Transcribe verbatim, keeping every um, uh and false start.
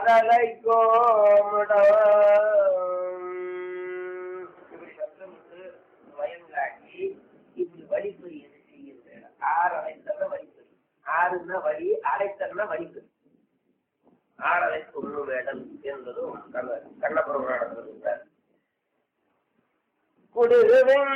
அதலை கோமுடம் இப்படி சத்தமிட்டு வயங்காட்டி இப்படி வழிப்பறி எது செய்கின்ற ஆறு அழைத்தன வழிப்பறி ஆறுன்னா வழி அழைத்தன வழிப்பறி ஆறலை தொண்ணு வேடல் என்பதும் கண்ணபுரம் நடந்திருக்கிறார். குடுகுவின்